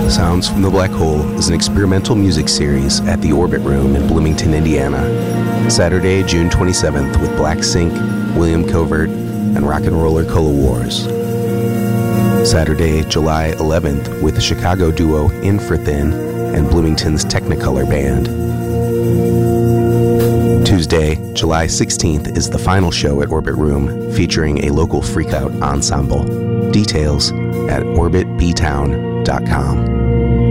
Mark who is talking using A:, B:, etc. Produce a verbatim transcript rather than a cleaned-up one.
A: Sounds from the Black Hole is an experimental music series at the Orbit Room in Bloomington, Indiana. Saturday, June twenty-seventh with Black Sync, William Covert, and Rock and Roller Cola Wars. Saturday, July eleventh with the Chicago duo Infrathin and Bloomington's Technicolor Band. Tuesday, July sixteenth is the final show at Orbit Room featuring a local freakout ensemble. Details at orbit b town dot com.